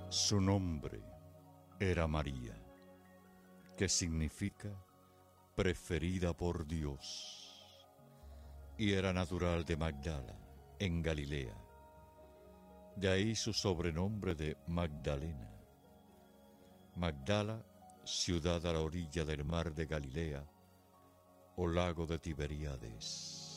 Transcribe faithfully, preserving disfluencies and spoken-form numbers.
Su nombre era María, que significa preferida por Dios, y era natural de Magdala, en Galilea. De ahí su sobrenombre de Magdalena. Magdala, ciudad a la orilla del mar de Galilea, o lago de Tiberíades.